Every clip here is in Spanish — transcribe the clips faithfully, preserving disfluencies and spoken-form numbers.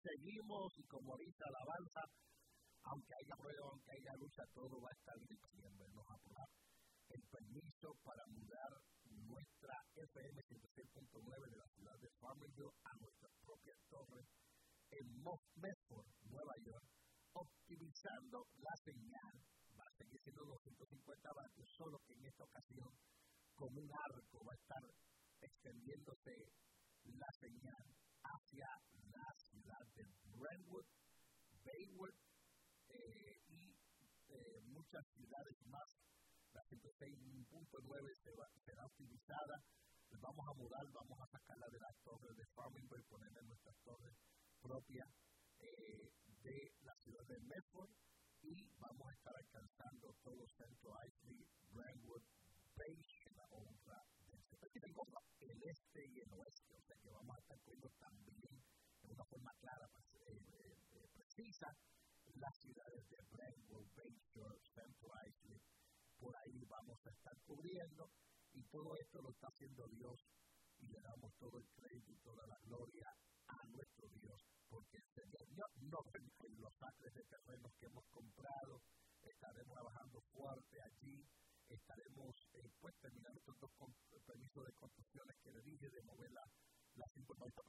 seguimos y como ahorita alabanza, aunque haya prueba, aunque haya lucha, todo va a estar bien. Nos aprobar el permiso para mudar nuestra F M ciento seis punto nueve de la ciudad de Farmingdale a nuestras propias torres en Medford, Nueva York, optimizando la señal. Va a seguir siendo doscientos cincuenta vatios, solo que en esta ocasión, como un arco, va a estar extendiéndose la señal hacia la ciudad de Brentwood, Baywood eh, y eh, muchas ciudades más. La ciento seis punto nueve se va, será utilizada. Nos vamos a mudar, vamos a sacarla de las torres de Farmingdale y ponerla en nuestras torres propias eh, de la ciudad de Medford, y vamos a estar alcanzando todo Central Islay, Brentwood, Beige, en la honra del el este y el oeste. O sea que vamos a estar poniendo también de una forma clara, eh, eh, precisa, las ciudades de Brentwood, Beige, Central Islay. Por ahí vamos a estar cubriendo, y todo esto lo está haciendo Dios, y le damos todo el crédito y toda la gloria a nuestro Dios, porque el Señor no permite los acres de terrenos que hemos comprado. Estaremos trabajando fuerte allí, estaremos eh, pues terminando estos dos con, permisos de construcciones que le dije, de mover la, las informaciones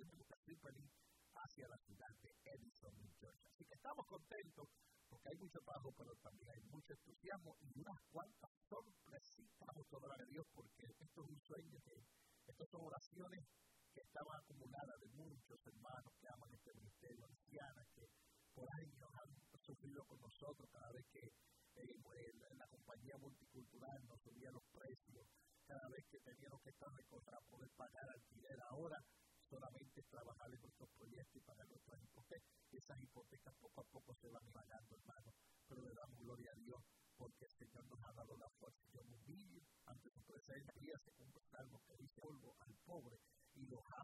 hacia la ciudad de Edison, New Jersey. Así que estamos contentos, porque hay mucho trabajo, pero también hay mucho entusiasmo y unas cuantas sorpresitas, toda la de Dios, porque esto es un sueño, que estas son oraciones que estaban acumuladas de muchos hermanos que aman este ministerio, ancianas, que por años han sufrido con nosotros cada vez que eh, la, la compañía multicultural nos subía los precios, cada vez que teníamos que estar recorriendo para poder pagar alquiler. Ahora solamente es trabajar en nuestros proyectos y pagar nuestras hipotecas. Esas hipotecas poco a poco se van pagando, hermano, pero le damos gloria a Dios, porque el Señor nos ha dado la fuerza. Yo me humillo ante su presencia, se cumple el salmo que dice: polvo al pobre y lo ha